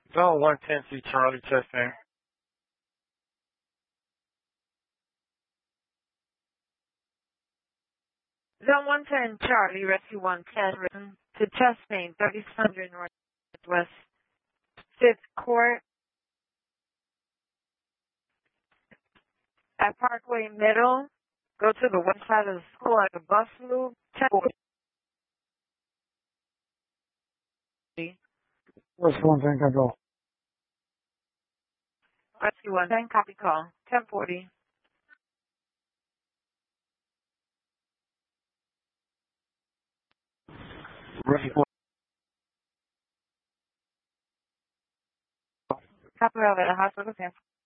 Zone 110 C Charlie testing. Zone 110 Charlie, Rescue 110, written to testing 3700 Northwest 5th Court at Parkway Middle. Go to the west side of the school at the bus loop. Rescue 110 control. Rescue 110, copy call. 1040. Rescue Copy of at the hospital.